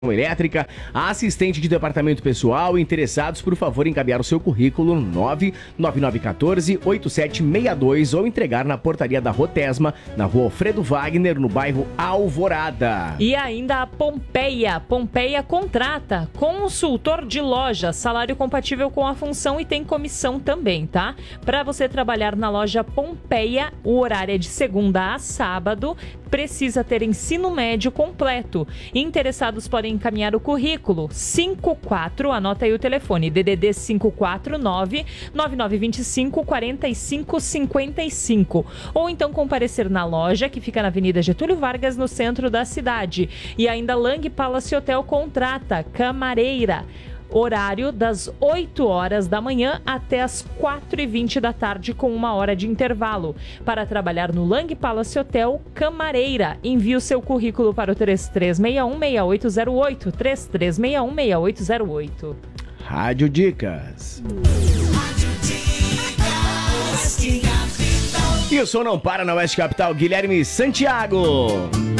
elétrica, assistente de departamento pessoal. Interessados, por favor, encaminhar o seu currículo no 99914-8762 ou entregar na portaria da Rotesma, na rua Alfredo Wagner, no bairro Alvorada. E ainda a Pompeia. Pompeia contrata consultor de loja, salário compatível com a função e tem comissão também, tá? Para você trabalhar na loja Pompeia, o horário é de segunda a sábado, precisa ter ensino médio completo. Interessados podem encaminhar o currículo 54, anota aí o telefone, DDD 549-9925-4555, ou então comparecer na loja que fica na Avenida Getúlio Vargas, no centro da cidade. E ainda Lang Palace Hotel contrata camareira. Horário das 8 horas da manhã até as 4h20 da tarde, com 1 hora de intervalo. Para trabalhar no Lang Palace Hotel, camareira. Envie o seu currículo para o 3361-6808. 3361-6808. Rádio Dicas. E o som não para na Oeste Capital. Guilherme Santiago.